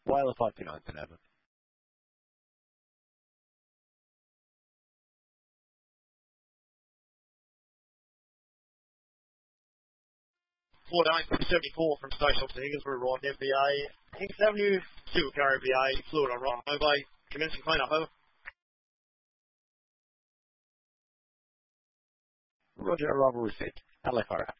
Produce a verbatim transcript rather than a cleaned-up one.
While fighting on to eleven. four nine seventy-four from Station to Higginsbury Road, M B A, Hinks Avenue, two Carry B A, fluid on right, over, commencing clean-up, over. Roger, Robert Receipt, L F R F.